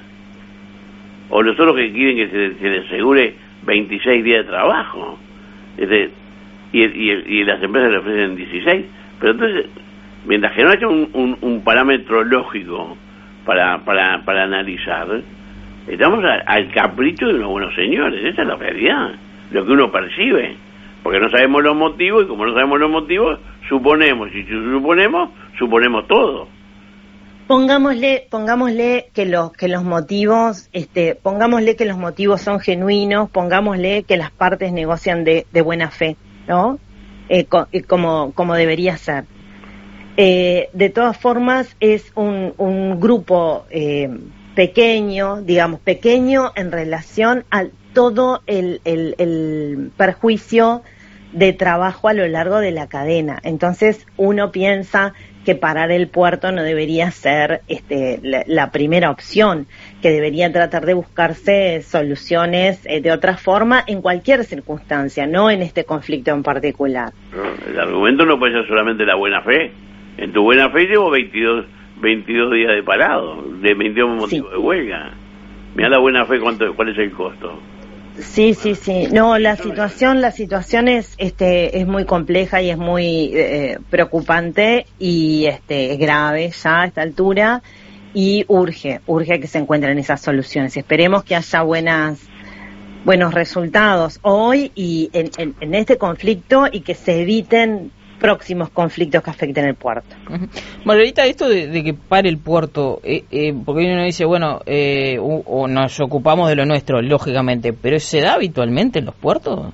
O nosotros que quieren que se, se les asegure veintiséis días de trabajo. Es de, y, y, y las empresas le ofrecen dieciséis. Pero entonces, mientras que no haya un, un, un parámetro lógico para para para analizar, estamos a, al capricho de unos buenos señores. Esa es la realidad, lo que uno percibe, porque no sabemos los motivos, y como no sabemos los motivos, suponemos, y si suponemos, suponemos todo. Pongámosle, pongámosle que los que los motivos, este, pongámosle que los motivos son genuinos, pongámosle que las partes negocian de, de buena fe, ¿no? Eh, co, eh, como como debería ser. Eh, de todas formas, es un, un grupo eh, pequeño, digamos, pequeño en relación a todo el, el, el perjuicio de trabajo a lo largo de la cadena. Entonces, uno piensa que parar el puerto no debería ser este, la, la primera opción, que debería tratar de buscarse soluciones eh, de otra forma en cualquier circunstancia, no en este conflicto en particular. No, el argumento no puede ser solamente la buena fe. En tu buena fe llevo veintidós, veintidós días de parado, de veintidós motivos sí. de huelga. Mirá la buena fe, cuánto, cuál es el costo. Sí, sí, sí. No, la situación, la situación es, este, es muy compleja y es muy eh, preocupante y este, es grave ya a esta altura, y urge, urge que se encuentren esas soluciones. Esperemos que haya buenas, buenos resultados hoy y en, en, en este conflicto, y que se eviten próximos conflictos que afecten el puerto. Uh-huh. Margarita, esto de, de que pare el puerto, eh, eh, porque uno dice, bueno, eh, o, o nos ocupamos de lo nuestro, lógicamente, pero ¿se da habitualmente en los puertos?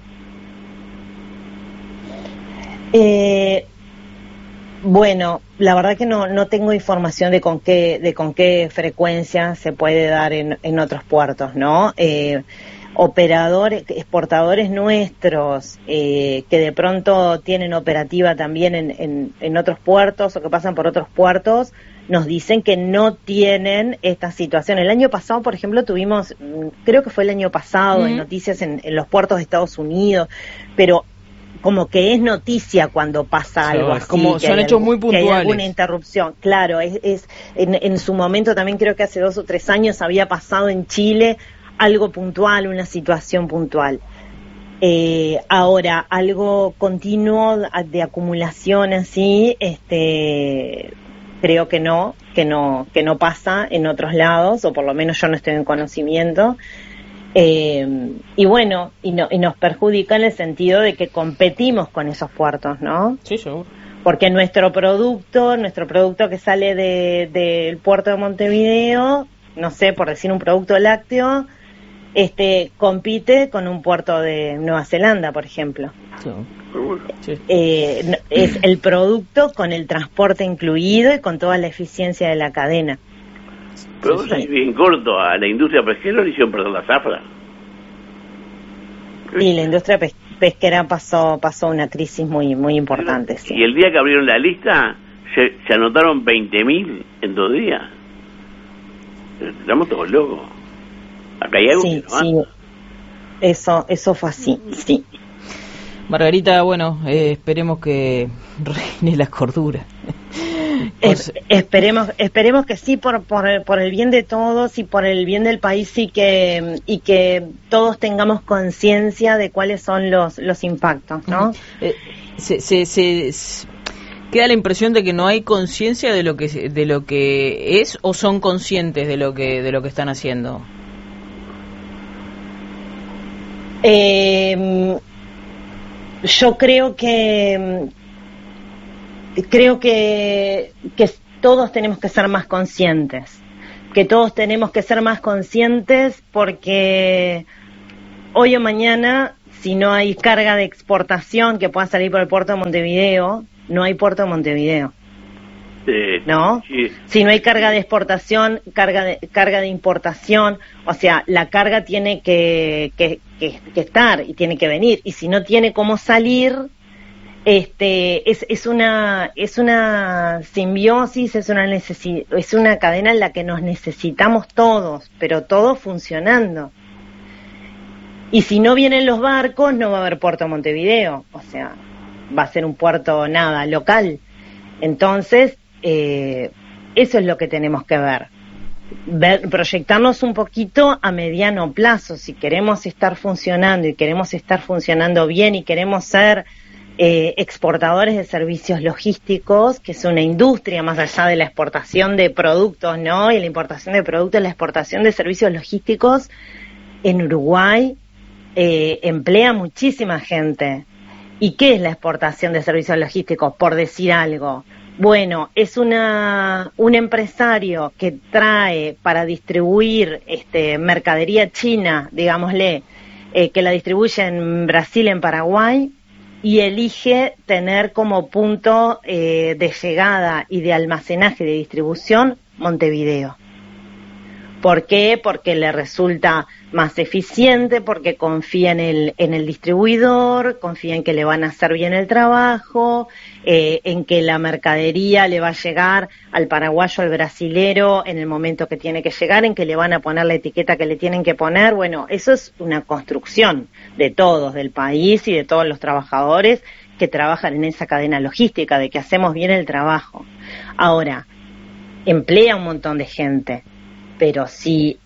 Eh, bueno, la verdad que no no tengo información de con qué de con qué frecuencia se puede dar en, en otros puertos, ¿no? Eh, operadores, exportadores nuestros eh, que de pronto tienen operativa también en, en, en otros puertos o que pasan por otros puertos, nos dicen que no tienen esta situación. El año pasado, por ejemplo, tuvimos, creo que fue el año pasado, mm. en noticias en, en los puertos de Estados Unidos, pero como que es noticia cuando pasa sí, algo así, como son hechos muy puntuales, que hay alguna interrupción. Claro, es, es en, en su momento también, creo que hace dos o tres años había pasado en Chile algo puntual, una situación puntual. Eh, ahora, algo continuo de acumulación así, este, creo que no, que no, que no pasa en otros lados, o por lo menos yo no estoy en conocimiento. Eh, y bueno, y, no, y nos perjudica en el sentido de que competimos con esos puertos, ¿no? Sí, seguro. Porque nuestro producto, nuestro producto que sale de, del puerto de Montevideo, no sé, por decir un producto lácteo, este compite con un puerto de Nueva Zelanda, por ejemplo. Sí. Sí. Eh, es el producto con el transporte incluido y con toda la eficiencia de la cadena. Pero vos sí. bien corto, a la industria pesquera le hicieron perder la zafra. Sí, la industria pes- pesquera pasó pasó una crisis muy muy importante. Sí. Y el día que abrieron la lista, se, se anotaron veinte mil en dos días. Estamos todos locos. Acá hay algo sí, que no sí. Eso, eso fue así, sí. Margarita, bueno, eh, esperemos que reine la cordura. Es, esperemos, esperemos que sí, por, por, por el bien de todos y por el bien del país, y que y que todos tengamos conciencia de cuáles son los los impactos, ¿no? Eh, se, se, se, se queda la impresión de que no hay conciencia de lo que de lo que es, o son conscientes de lo que de lo que están haciendo. Eh, yo creo que creo que, que todos tenemos que ser más conscientes, que todos tenemos que ser más conscientes porque hoy o mañana, si no hay carga de exportación que pueda salir por el puerto de Montevideo, no hay puerto de Montevideo. Eh, ¿No? Sí. Si no hay carga de exportación, carga de carga de importación, o sea, la carga tiene que, que, que, que estar y tiene que venir, y si no tiene cómo salir, este es, es una es una simbiosis, es una necesi- es una cadena en la que nos necesitamos todos, pero todos funcionando. Y si no vienen los barcos, no va a haber puerto Montevideo, o sea, va a ser un puerto nada local. Entonces, eh, eso es lo que tenemos que ver. ver. Proyectarnos un poquito a mediano plazo. Si queremos estar funcionando y queremos estar funcionando bien y queremos ser eh, exportadores de servicios logísticos, que es una industria más allá de la exportación de productos, ¿no? Y la importación de productos, la exportación de servicios logísticos en Uruguay eh, emplea muchísima gente. ¿Y qué es la exportación de servicios logísticos? Por decir algo. Bueno, es una un empresario que trae para distribuir este mercadería china, digámosle, eh, que la distribuye en Brasil, en Paraguay, y elige tener como punto eh, de llegada y de almacenaje de distribución Montevideo. ¿Por qué? Porque le resulta más eficiente, porque confía en el, en el distribuidor, confía en que le van a hacer bien el trabajo, eh, en que la mercadería le va a llegar al paraguayo, al brasilero, en el momento que tiene que llegar, en que le van a poner la etiqueta que le tienen que poner. Bueno, eso es una construcción de todos, del país y de todos los trabajadores que trabajan en esa cadena logística, de que hacemos bien el trabajo. Ahora, emplea un montón de gente. Pero si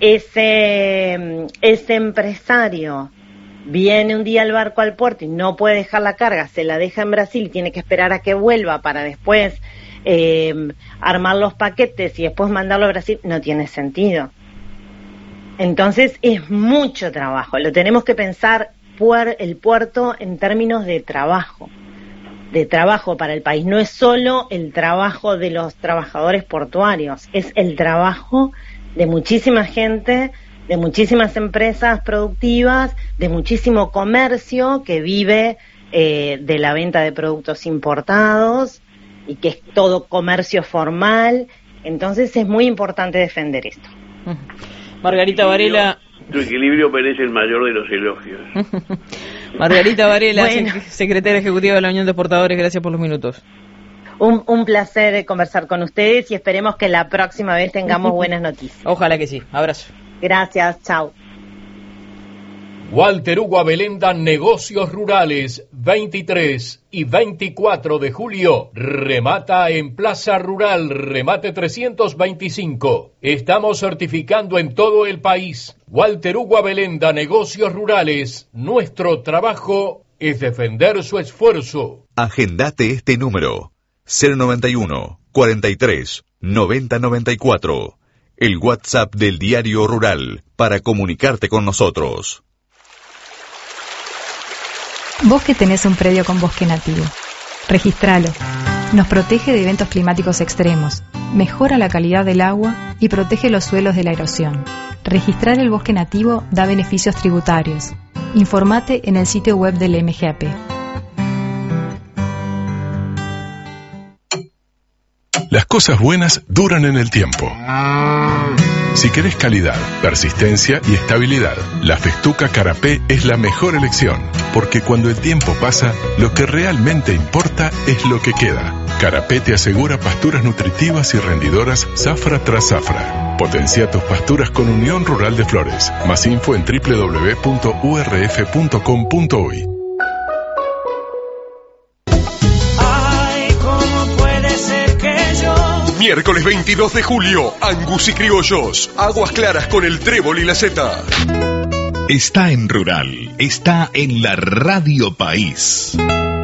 ese, ese empresario viene un día al barco al puerto y no puede dejar la carga, se la deja en Brasil y tiene que esperar a que vuelva para después eh, armar los paquetes y después mandarlo a Brasil, no tiene sentido. Entonces es mucho trabajo, lo tenemos que pensar puer, el puerto en términos de trabajo. de trabajo para el país. No es solo el trabajo de los trabajadores portuarios, es el trabajo de muchísima gente, de muchísimas empresas productivas, de muchísimo comercio que vive eh, de la venta de productos importados y que es todo comercio formal. Entonces es muy importante defender esto. Margarita Varela. Tu equilibrio merece el mayor de los elogios. Margarita Varela, Bueno. sec- secretaria ejecutiva de la Unión de Exportadores, gracias por los minutos. Un, un placer conversar con ustedes y esperemos que la próxima vez tengamos buenas noticias. Ojalá que sí. Abrazo. Gracias, chao. Walter Hugo Abelenda, Negocios Rurales, veintitrés y veinticuatro de julio. Remata en Plaza Rural, remate trescientos veinticinco. Estamos certificando en todo el país. Walter Hugo Abelenda, Negocios Rurales. Nuestro trabajo es defender su esfuerzo. Agendate este número: cero noventa y uno, cuarenta y tres, noventa noventa y cuatro. El WhatsApp del Diario Rural para comunicarte con nosotros. Vos que tenés un predio con bosque nativo, registralo. Nos protege de eventos climáticos extremos, mejora la calidad del agua y protege los suelos de la erosión. Registrar el bosque nativo da beneficios tributarios. Informate en el sitio web del M G A P. Las cosas buenas duran en el tiempo. Si querés calidad, persistencia y estabilidad, la Festuca Carapé es la mejor elección, porque cuando el tiempo pasa, lo que realmente importa es lo que queda. Carapé te asegura pasturas nutritivas y rendidoras zafra tras zafra. Potencia tus pasturas con Unión Rural de Flores. Más info en doble u doble u doble u punto u r f punto com punto uy. Miércoles veintidós de julio, Angus y Criollos, Aguas Claras con el Trébol y la Zeta. Está en Rural, está en la Radio País.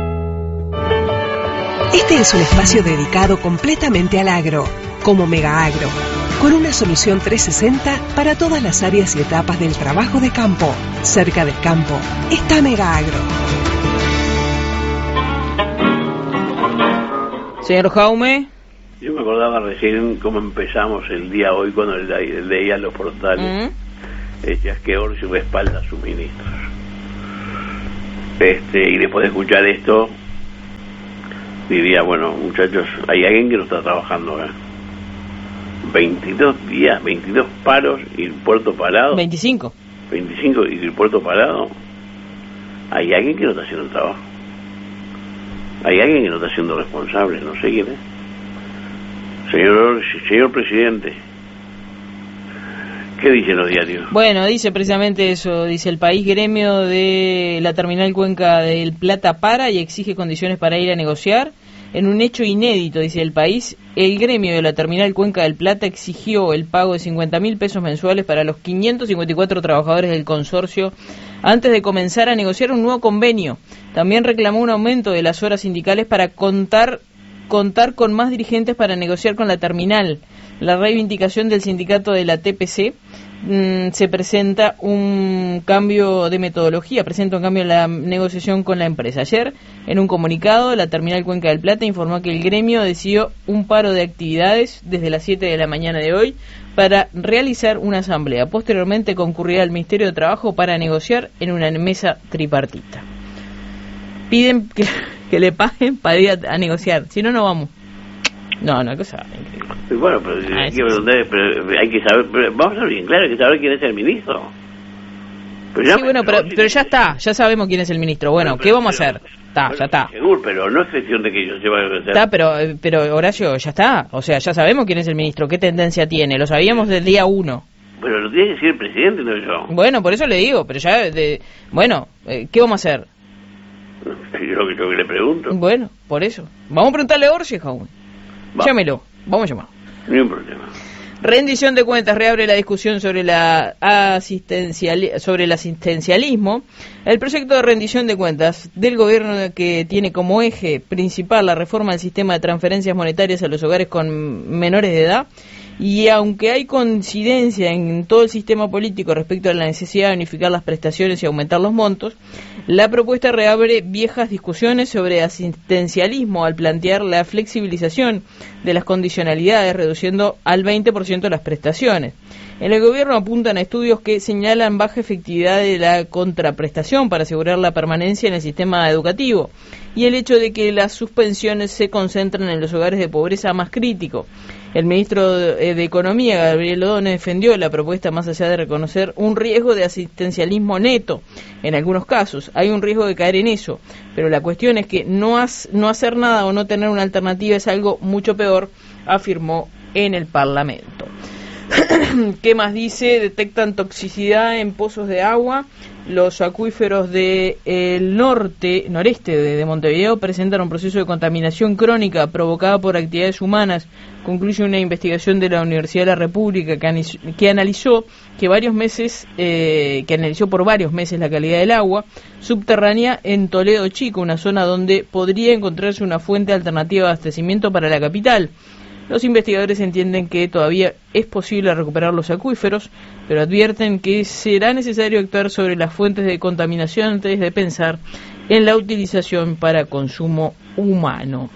Este es un espacio dedicado completamente al agro, como Mega Agro, con una solución trescientos sesenta para todas las áreas y etapas del trabajo de campo. Cerca del campo está Mega Agro. Señor Jaume. Yo me acordaba recién cómo empezamos el día hoy cuando le, leía los portales. Mm. Decías que Orsi respalda a sus ministros. Este, y después de escuchar esto, diría, bueno, muchachos, hay alguien que no está trabajando, ¿eh? veintidós días, veintidós paros y el puerto parado. veinticinco. veinticinco y el puerto parado. Hay alguien que no está haciendo el trabajo. Hay alguien que no está siendo responsable, no sé quién es. Señor, señor presidente, ¿qué dicen los diarios? Bueno, dice precisamente eso, dice el país gremio de la terminal Cuenca del Plata para y exige condiciones para ir a negociar. En un hecho inédito, dice el país, el gremio de la terminal Cuenca del Plata exigió el pago de cincuenta mil pesos mensuales para los quinientos cincuenta y cuatro trabajadores del consorcio antes de comenzar a negociar un nuevo convenio. También reclamó un aumento de las horas sindicales para contar, contar con más dirigentes para negociar con la terminal. La reivindicación del sindicato de la T P C mmm, se presenta un cambio de metodología, presenta un cambio en la negociación con la empresa. Ayer, en un comunicado, la terminal Cuenca del Plata informó que el gremio decidió un paro de actividades desde las siete de la mañana de hoy para realizar una asamblea. Posteriormente concurrirá al Ministerio de Trabajo para negociar en una mesa tripartita. Piden que, que le paguen para ir a, a negociar, si no, no vamos. No, no, cosa increíble. Bueno, pero, ah, hay, que preguntar, pero hay que saber, pero vamos a ver bien claro, hay que saber quién es el ministro. Pero sí, bueno, pero, pero ya está, ya sabemos quién es el ministro. Bueno, bueno ¿qué vamos pero, a hacer? Está, bueno, ya está. Seguro, pero no es cuestión de que yo sepa lo que hacer. Está, pero, pero Horacio, ya está. O sea, ya sabemos quién es el ministro, qué tendencia tiene. Lo sabíamos del día uno. Pero lo tiene que decir el presidente, no yo. Bueno, por eso le digo, pero ya, de, bueno, eh, ¿qué vamos a hacer? Yo lo que, lo que le pregunto. Bueno, por eso. Vamos a preguntarle a Orsi, Jaume. Va. Llámelo, vamos a llamar. Ni un problema. Rendición de cuentas reabre la discusión sobre la asistencial, sobre el asistencialismo. El proyecto de rendición de cuentas del gobierno que tiene como eje principal la reforma del sistema de transferencias monetarias a los hogares con menores de edad. Y aunque hay coincidencia en todo el sistema político respecto a la necesidad de unificar las prestaciones y aumentar los montos, la propuesta reabre viejas discusiones sobre asistencialismo al plantear la flexibilización de las condicionalidades, reduciendo al veinte por ciento las prestaciones. En el gobierno apuntan a estudios que señalan baja efectividad de la contraprestación para asegurar la permanencia en el sistema educativo y el hecho de que las suspensiones se concentran en los hogares de pobreza más crítico. El ministro de Economía, Gabriel Odone, defendió la propuesta más allá de reconocer un riesgo de asistencialismo neto. En algunos casos hay un riesgo de caer en eso, pero la cuestión es que no, has, no hacer nada o no tener una alternativa es algo mucho peor, afirmó en el Parlamento. ¿Qué más dice? Detectan toxicidad en pozos de agua. Los acuíferos del de norte, noreste de, de Montevideo presentan un proceso de contaminación crónica provocada por actividades humanas. Concluye una investigación de la Universidad de la República que, anis, que analizó que varios meses, eh, que analizó por varios meses la calidad del agua subterránea en Toledo Chico, una zona donde podría encontrarse una fuente alternativa de abastecimiento para la capital. Los investigadores entienden que todavía es posible recuperar los acuíferos, pero advierten que será necesario actuar sobre las fuentes de contaminación antes de pensar en la utilización para consumo humano.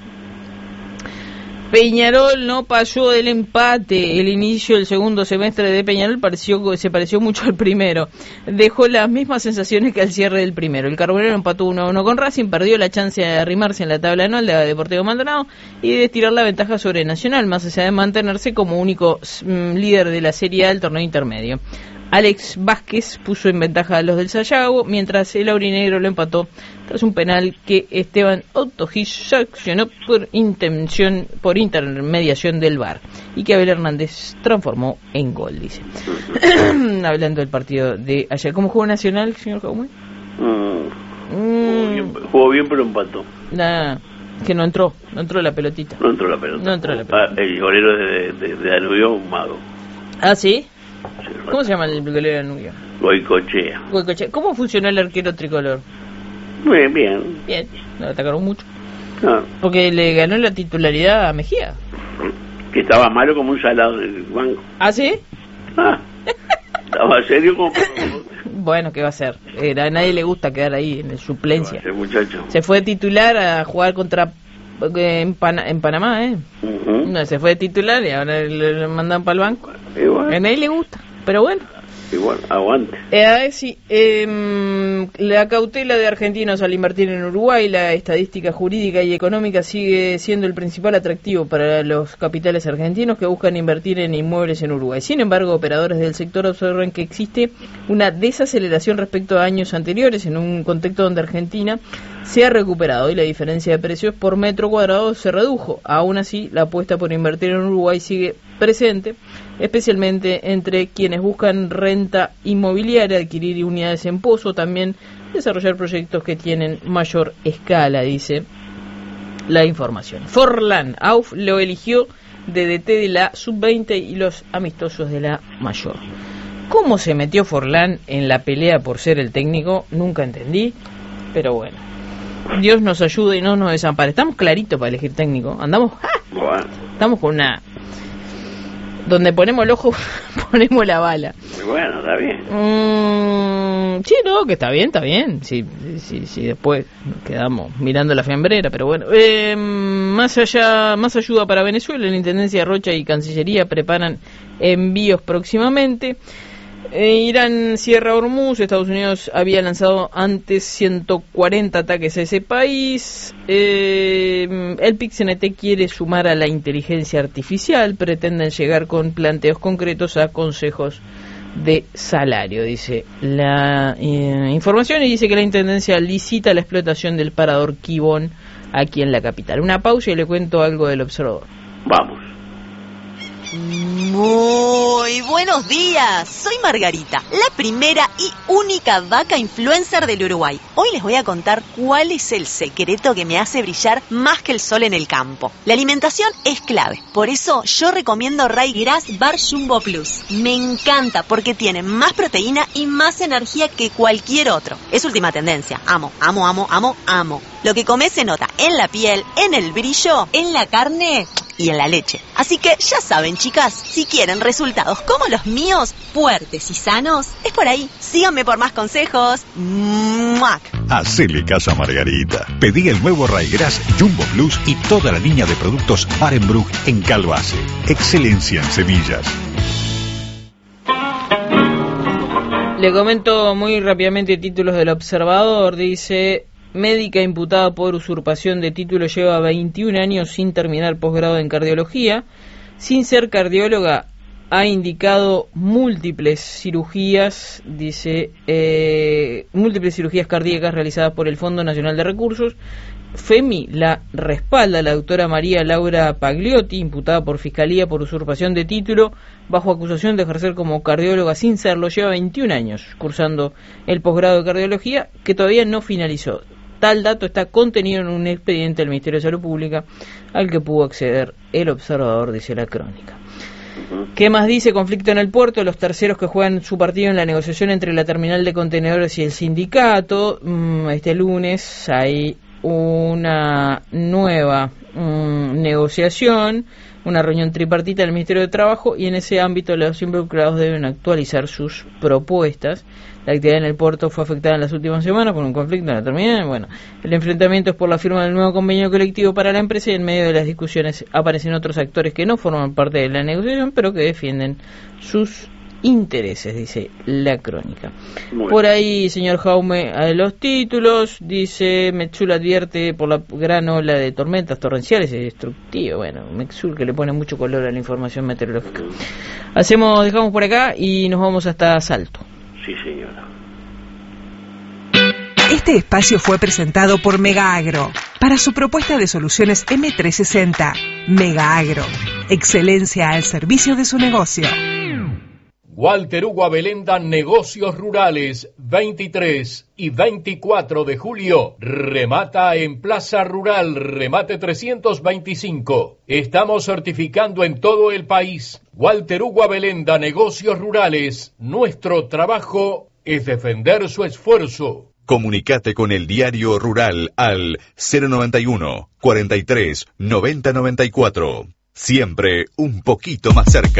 Peñarol no pasó del empate. El inicio del segundo semestre de Peñarol pareció, se pareció mucho al primero. Dejó las mismas sensaciones que al cierre del primero. El Carbonero empató uno a uno con Racing, perdió la chance de arrimarse en la tabla anual de Deportivo Maldonado y de estirar la ventaja sobre Nacional, más allá de mantenerse como único mm, líder de la Serie A del torneo intermedio. Alex Vázquez puso en ventaja a los del Sayago, mientras el aurinegro lo empató tras un penal que Esteban Autogis sancionó por intención, por intermediación del V A R y que Abel Hernández transformó en gol, dice. Hablando del partido de ayer, ¿cómo jugó Nacional, señor Jaume? Mm, mm. Jugó, bien, jugó bien, pero empató. Nah, que no entró, no entró la pelotita. No entró la pelota. No entró la pelota. Ah, el golero de, de, de Danubio, un mago. ¿Ah, sí? ¿Cómo se llama el golero de Danubio? Goicochea. Goicochea. ¿Cómo funcionó el arquero tricolor? Bien, bien. Bien, lo atacaron mucho. Ah. Porque le ganó la titularidad a Mejía. Que estaba malo como un salado del banco. ¿Ah, sí? Ah, estaba serio como... Bueno, ¿qué va a hacer? Eh, a nadie le gusta quedar ahí en el suplencia. Ese muchacho. Se fue titular a jugar contra en, Pana, en Panamá, ¿eh? Uh-huh. No, se fue de titular y ahora le, le mandan para el banco. Igual. A nadie le gusta, pero bueno. Igual, aguante. Eh, a ver, sí, eh, la cautela de argentinos al invertir en Uruguay, la estadística jurídica y económica sigue siendo el principal atractivo para los capitales argentinos que buscan invertir en inmuebles en Uruguay. Sin embargo, operadores del sector observan que existe una desaceleración respecto a años anteriores en un contexto donde Argentina se ha recuperado y la diferencia de precios por metro cuadrado se redujo. Aún así, la apuesta por invertir en Uruguay sigue presente, especialmente entre quienes buscan renta inmobiliaria, adquirir unidades en pozo, también desarrollar proyectos que tienen mayor escala, dice la información. Forlán, A U F lo eligió de D T de la sub veinte y los amistosos de la mayor. ¿Cómo se metió Forlán en la pelea por ser el técnico? Nunca entendí, pero bueno. Dios nos ayude y no nos desampare. Estamos claritos para elegir técnico. Andamos, ¡ah! Bueno. Estamos con una... Donde ponemos el ojo, ponemos la bala. Bueno, está bien. Mm, sí, no, que está bien, está bien. Sí, sí, sí, después quedamos mirando la fiambrera, pero bueno. Eh, más allá, más ayuda para Venezuela. La Intendencia de Rocha y Cancillería preparan envíos próximamente. Eh, Irán cierra Hormuz. Estados Unidos había lanzado antes ciento cuarenta ataques a ese país. Eh, el P I C C N T quiere sumar a la inteligencia artificial. Pretenden llegar con planteos concretos a consejos de salario, dice la eh, información, y dice que la Intendencia licita la explotación del parador Quibón aquí en la capital. Una pausa y le cuento algo del observador. Vamos. Muy buenos días, soy Margarita, la primera y única vaca influencer del Uruguay. Hoy les voy a contar cuál es el secreto que me hace brillar más que el sol en el campo. La alimentación es clave, por eso yo recomiendo Ryegrass Bar Jumbo Plus. Me encanta porque tiene más proteína y más energía que cualquier otro. Es última tendencia, amo, amo, amo, amo, amo. Lo que comes se nota en la piel, en el brillo, en la carne y en la leche. Así que ya saben, chicas, si quieren resultados como los míos, fuertes y sanos, es por ahí. Síganme por más consejos. ¡Muac! Hacele caso a Margarita. Pedí el nuevo Ryegrass Jumbo Plus y toda la línea de productos Arenbruch en Calvace. Excelencia en semillas. Le comento muy rápidamente títulos del Observador. Dice: médica imputada por usurpación de título lleva veintiún años sin terminar posgrado en cardiología. Sin ser cardióloga, ha indicado múltiples cirugías, dice, eh, múltiples cirugías cardíacas realizadas por el Fondo Nacional de Recursos. FEMI la respalda. La doctora María Laura Pagliotti, imputada por Fiscalía por usurpación de título, bajo acusación de ejercer como cardióloga sin serlo, lleva veintiún años cursando el posgrado de cardiología, que todavía no finalizó. Tal dato está contenido en un expediente del Ministerio de Salud Pública al que pudo acceder el Observador, dice la crónica. ¿Qué más dice? Conflicto en el puerto. Los terceros que juegan su partido en la negociación entre la terminal de contenedores y el sindicato. Este lunes hay una nueva um, negociación, una reunión tripartita del Ministerio de Trabajo, y en ese ámbito los involucrados deben actualizar sus propuestas. La actividad en el puerto fue afectada en las últimas semanas por un conflicto en la terminal. Bueno, el enfrentamiento es por la firma del nuevo convenio colectivo para la empresa, y en medio de las discusiones aparecen otros actores que no forman parte de la negociación, pero que defienden sus intereses, dice la crónica. Por ahí, señor Jaume, a los títulos, dice: Metsul advierte por la gran ola de tormentas torrenciales y destructivas. Bueno, Metsul, que le pone mucho color a la información meteorológica. Hacemos, dejamos por acá y nos vamos hasta Salto. Sí, señora. Este espacio fue presentado por Mega Agro para su propuesta de soluciones eme trescientos sesenta. Mega Agro, excelencia al servicio de su negocio. Walter Hugo Abelenda, Negocios Rurales, veintitrés y veinticuatro de julio, remata en Plaza Rural, remate trescientos veinticinco. Estamos certificando en todo el país. Walter Hugo Abelenda, Negocios Rurales, nuestro trabajo es defender su esfuerzo. Comunicate con el Diario Rural al cero noventa y uno, cuarenta y tres, noventa noventa y cuatro. Siempre un poquito más cerca.